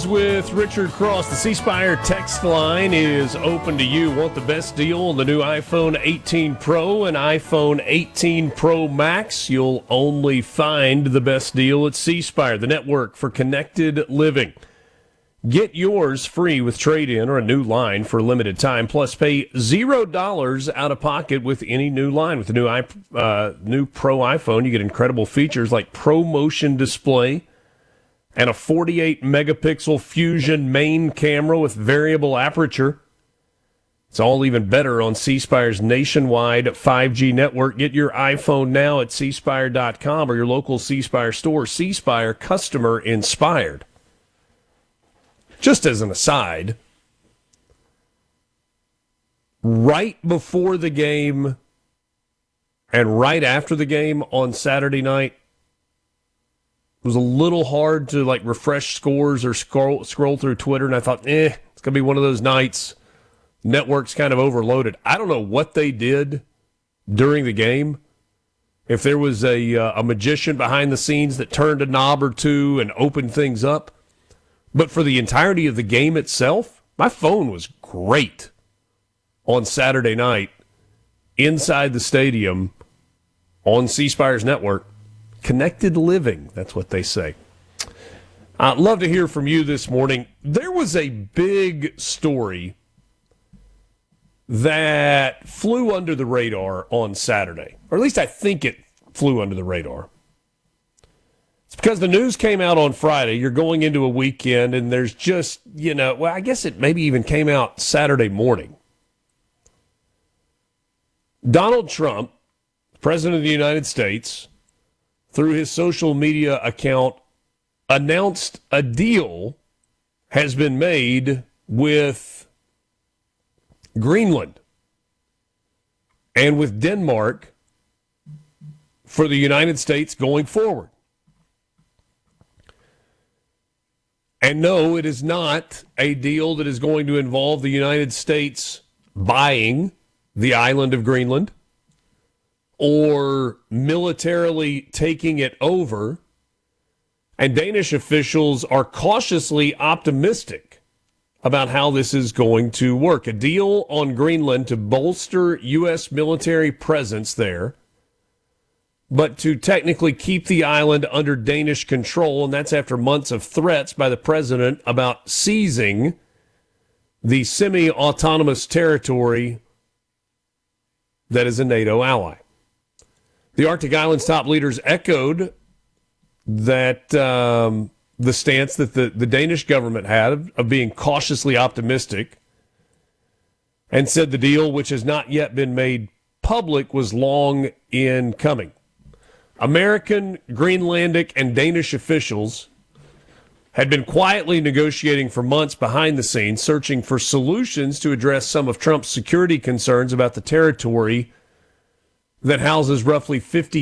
with Richard Cross. The C Spire text line is open to you. Want the best deal on the new iPhone 18 Pro and iPhone 18 Pro Max? You'll only find the best deal at C Spire, the network for connected living. Get yours free with trade-in or a new line for a limited time. Plus, pay $0 out of pocket with any new line. With the new Pro iPhone, you get incredible features like ProMotion display and a 48-megapixel Fusion main camera with variable aperture. It's all even better on C Spire's nationwide 5G network. Get your iPhone now at cspire.com or your local C Spire store. C Spire, customer inspired. Just as an aside, right before the game and right after the game on Saturday night, it was a little hard to refresh scores or scroll through Twitter, and I thought, it's going to be one of those nights. Network's kind of overloaded. I don't know what they did during the game. If there was a magician behind the scenes that turned a knob or two and opened things up. But for the entirety of the game itself, my phone was great on Saturday night inside the stadium on C Spire's network. Connected living, that's what they say. I'd love to hear from you this morning. There was a big story that flew under the radar on Saturday, or at least I think it flew under the radar. It's because the news came out on Friday. You're going into a weekend, and there's just, I guess it maybe even came out Saturday morning. Donald Trump, President of the United States, through his social media account, announced a deal has been made with Greenland and with Denmark for the United States going forward. And no, it is not a deal that is going to involve the United States buying the island of Greenland or militarily taking it over. And Danish officials are cautiously optimistic about how this is going to work. A deal on Greenland to bolster U.S. military presence there, but to technically keep the island under Danish control, and that's after months of threats by the president about seizing the semi-autonomous territory that is a NATO ally. The Arctic Islands top leaders echoed that the stance that the Danish government had of being cautiously optimistic, and said the deal, which has not yet been made public, was long in coming. American, Greenlandic, and Danish officials had been quietly negotiating for months behind the scenes, searching for solutions to address some of Trump's security concerns about the territory that houses roughly 50